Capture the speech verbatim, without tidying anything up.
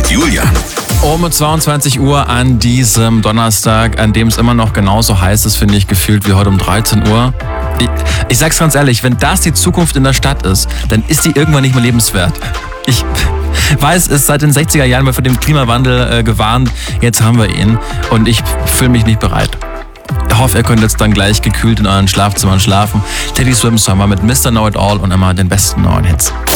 mit Julian. Um zweiundzwanzig Uhr an diesem Donnerstag, an dem es immer noch genauso heiß ist, finde ich, gefühlt wie heute um dreizehn Uhr. Ich, ich sag's ganz ehrlich, wenn das die Zukunft in der Stadt ist, dann ist die irgendwann nicht mehr lebenswert. Ich weiß, es ist seit den sechziger Jahren mal vor dem Klimawandel äh, gewarnt. Jetzt haben wir ihn und ich fühle mich nicht bereit. Ich hoffe, ihr könnt jetzt dann gleich gekühlt in euren Schlafzimmern schlafen. Teddy Swim Summer mit Mister Know It All und immer den besten neuen Hits.